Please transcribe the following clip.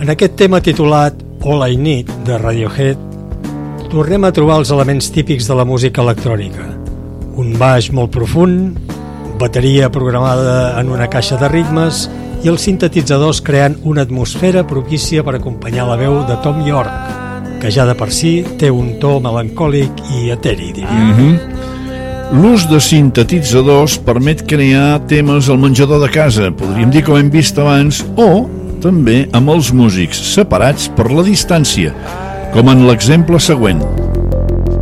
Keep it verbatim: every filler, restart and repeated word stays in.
En aquest tema titulat All I Need de Radiohead tornem a trobar els elements típics de la música electrònica. Un baix molt profund, bateria programada en una caixa de ritmes i els sintetitzadors creant una atmosfera propícia per acompanyar la veu de Thom Yorke, que ja de per si té un to melancòlic i eteri, diria. Mm-hmm. L'ús de sintetitzadors permet crear temes al menjador de casa, podríem dir com hem vist abans, o també amb els músics separats per la distància, com en l'exemple següent.